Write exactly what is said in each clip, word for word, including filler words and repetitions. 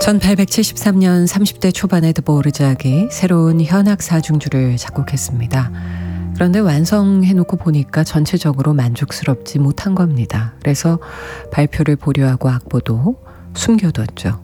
천팔백칠십삼 년 삼십 대 초반의 드보르작이 새로운 현악 사중주를 작곡했습니다. 그런데 완성해놓고 보니까 전체적으로 만족스럽지 못한 겁니다. 그래서 발표를 보류하고 악보도 숨겨뒀죠.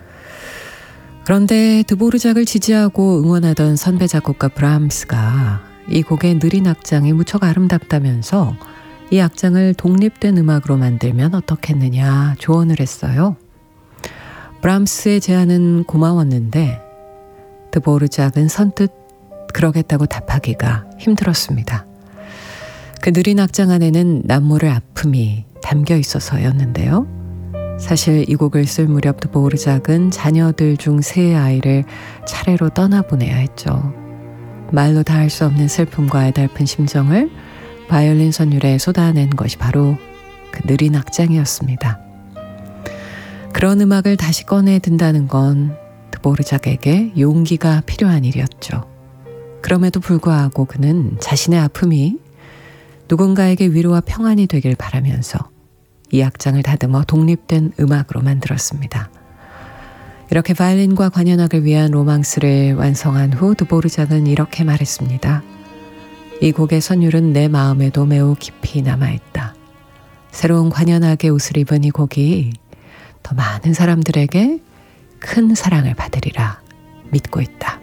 그런데 드보르작을 지지하고 응원하던 선배 작곡가 브람스가 이 곡의 느린 악장이 무척 아름답다면서 이 악장을 독립된 음악으로 만들면 어떻겠느냐 조언을 했어요. 브람스의 제안은 고마웠는데 드보르작은 선뜻 그러겠다고 답하기가 힘들었습니다. 그 느린 악장 안에는 남모를 아픔이 담겨 있어서였는데요. 사실 이 곡을 쓸 무렵 드보르작은 자녀들 중 세 아이를 차례로 떠나보내야 했죠. 말로 다 할 수 없는 슬픔과 애달픈 심정을 바이올린 선율에 쏟아낸 것이 바로 그 느린 악장이었습니다. 그런 음악을 다시 꺼내 든다는 건 드보르작에게 용기가 필요한 일이었죠. 그럼에도 불구하고 그는 자신의 아픔이 누군가에게 위로와 평안이 되길 바라면서 이 악장을 다듬어 독립된 음악으로 만들었습니다. 이렇게 바이올린과 관현악을 위한 로망스를 완성한 후 드보르작은 이렇게 말했습니다. 이 곡의 선율은 내 마음에도 매우 깊이 남아있다. 새로운 관현악의 옷을 입은 이 곡이 더 많은 사람들에게 큰 사랑을 받으리라 믿고 있다.